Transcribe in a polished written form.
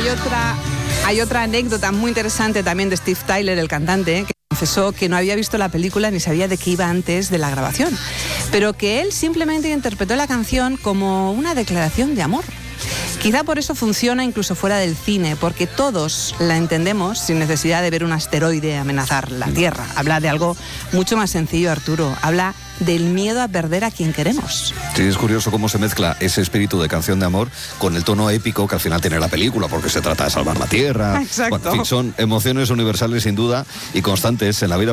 Hay otra anécdota muy interesante también de Steve Tyler, el cantante, que confesó que no había visto la película ni sabía de qué iba antes de la grabación, pero que él simplemente interpretó la canción como una declaración de amor. Quizá por eso funciona incluso fuera del cine, porque todos la entendemos sin necesidad de ver un asteroide amenazar la Tierra. Habla de algo mucho más sencillo, Arturo. Habla del miedo a perder a quien queremos. Sí, es curioso cómo se mezcla ese espíritu de canción de amor con el tono épico que al final tiene la película, porque se trata de salvar la Tierra. Exacto. Bueno, en fin, son emociones universales sin duda y constantes en la vida.